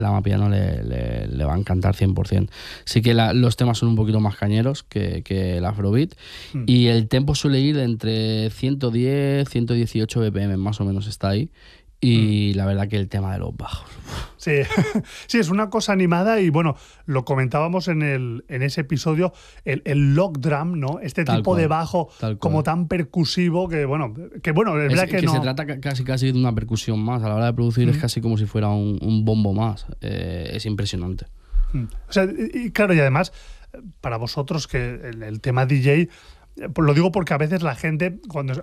el Amapiano le va a encantar 100%. Sí que los temas son un poquito más cañeros que el Afrobeat y el tempo suele ir entre 110, 118 BPM, más o menos está ahí. Y la verdad que el tema de los bajos. Sí, sí, es una cosa animada y bueno, lo comentábamos en ese episodio, el log drum, ¿no? Este Tal tipo cual, de bajo como tan percusivo que bueno, es verdad que no. Se trata casi de una percusión más. A la hora de producir es casi como si fuera un bombo más. Es impresionante. O sea, y claro, y además, para vosotros que el tema DJ... Pues lo digo porque a veces la gente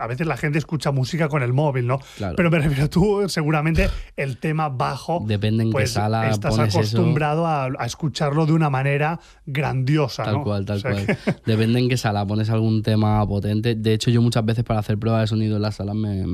escucha música con el móvil, ¿no? Claro. Pero me refiero, tú seguramente el tema bajo, depende en pues, qué sala estás pones acostumbrado a escucar de una manera grandiosa, tal ¿no? cual. Depende en qué sala pones algún tema potente. De hecho, yo muchas veces para hacer pruebas de sonido en las salas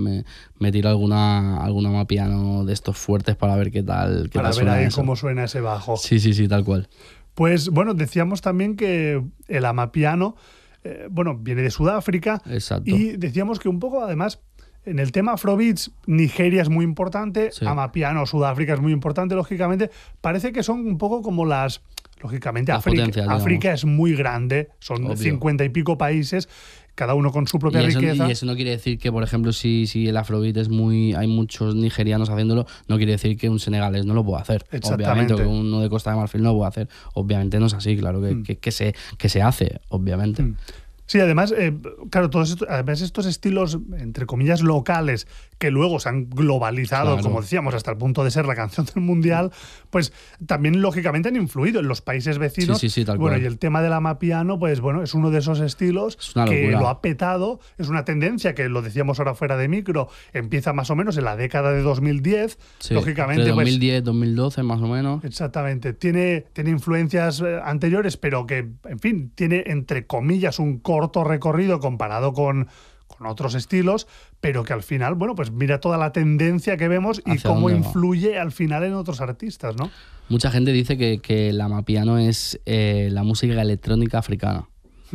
me tiro alguna Amapiano de estos fuertes para ver qué tal para ver suena ahí eso. cómo suena ese bajo. Sí, tal cual. Pues bueno, decíamos también que el Amapiano viene de Sudáfrica. Exacto. Y decíamos que un poco, además, en el tema Afrobeats, Nigeria es muy importante, sí. Amapiano, Sudáfrica es muy importante, lógicamente. Parece que son un poco como las... Lógicamente, África es muy grande, son obvio. 50 y pico países, cada uno con su propia riqueza. Y eso no quiere decir que, por ejemplo, si el Afrobeat hay muchos nigerianos haciéndolo, no quiere decir que un senegalés no lo pueda hacer. Obviamente, o que uno de Costa de Marfil no lo pueda hacer. Obviamente no es así, claro que se hace, obviamente. Sí, además, claro, además estos estilos, entre comillas, locales, que luego se han globalizado, claro, como decíamos, hasta el punto de ser la canción del mundial, pues también lógicamente han influido en los países vecinos. Sí, tal bueno, cual. Y el tema del Amapiano, pues bueno, es uno de esos estilos que lo ha petado. Es una tendencia que, lo decíamos ahora fuera de micro, empieza más o menos en la década de 2010. Sí, lógicamente, entre 2010, 2012 más o menos. Exactamente. Tiene influencias anteriores, pero que, en fin, tiene, entre comillas, un corto recorrido comparado con otros estilos, pero que al final, bueno, pues mira toda la tendencia que vemos y cómo influye al final en otros artistas, ¿no? Mucha gente dice que el Amapiano es la música electrónica africana.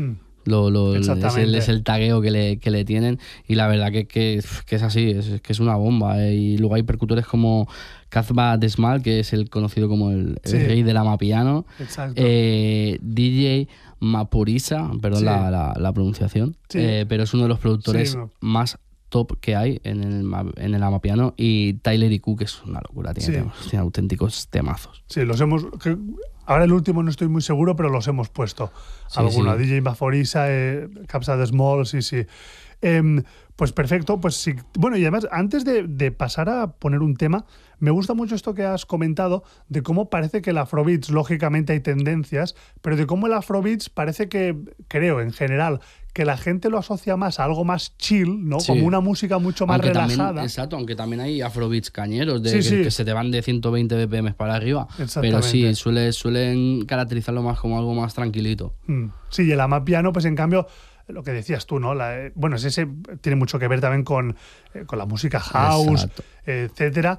Es el tagueo que le tienen, y la verdad que es así, que es una bomba. Y luego hay percutores como Kazba Desmal, que es el conocido como el rey del Amapiano. Exacto. DJ Mapurisa, perdón la pronunciación, pero es uno de los productores más top que hay en el Amapiano. Y Tyler IQ, que es una locura, tiene auténticos temazos. Sí, ahora el último no estoy muy seguro, pero los hemos puesto. Alguno, DJ Mapurisa, Kazba Desmal, sí. Pues perfecto, pues sí. Bueno, y además, antes de pasar a poner un tema, me gusta mucho esto que has comentado de cómo parece que el Afrobeats, lógicamente hay tendencias, pero de cómo el Afrobeats parece que, creo, en general, que la gente lo asocia más a algo más chill, ¿no? Sí. Como una música mucho más relajada. Exacto, aunque también hay Afrobeats cañeros que se te van de 120 BPM para arriba. Pero sí, suelen caracterizarlo más como algo más tranquilito. Sí, y el Amapiano, pues en cambio, lo que decías tú, ¿no? Ese tiene mucho que ver también con la música house, etcétera.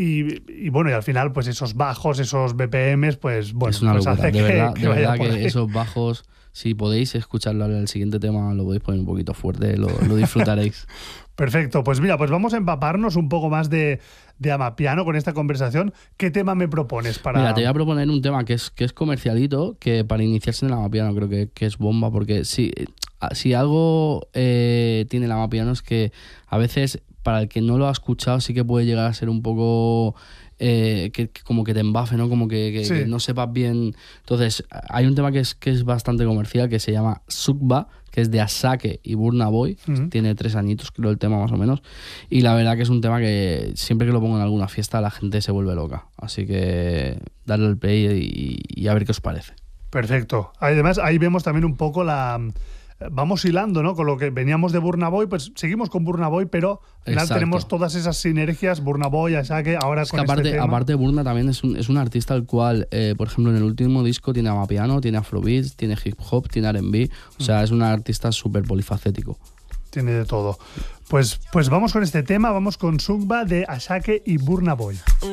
Y bueno, y al final, pues esos bajos, esos BPMs, pues bueno, es una pues locura. hace de verdad que que esos bajos, si podéis escucharlo en el siguiente tema, lo podéis poner un poquito fuerte, lo disfrutaréis. Perfecto, pues mira, pues vamos a empaparnos un poco más de Amapiano con esta conversación. ¿Qué tema me propones para...? Mira, te voy a proponer un tema que es comercialito, que para iniciarse en el Amapiano creo que es bomba, porque si algo tiene el Amapiano es que a veces, para el que no lo ha escuchado, sí que puede llegar a ser un poco... que como que te embafe, ¿no? Como que no sepas bien. Entonces, hay un tema que es bastante comercial, que se llama Sukba, que es de Asake y Burna Boy. Tiene 3 añitos, creo, el tema más o menos. Y la verdad que es un tema que siempre que lo pongo en alguna fiesta la gente se vuelve loca. Así que darle el play y a ver qué os parece. Perfecto. Además, ahí vemos también un poco vamos hilando, ¿no? Con lo que veníamos de Burna Boy, pues seguimos con Burna Boy, pero al final tenemos todas esas sinergias, Burna Boy, Asake, ahora es con que este tema. Aparte, Burna también es un artista al cual, por ejemplo, en el último disco tiene Amapiano, tiene Afrobeats, tiene hip hop, tiene R&B. O sea, es un artista súper polifacético. Tiene de todo. Pues vamos con este tema, vamos con Sukba de Asake y Burna Boy.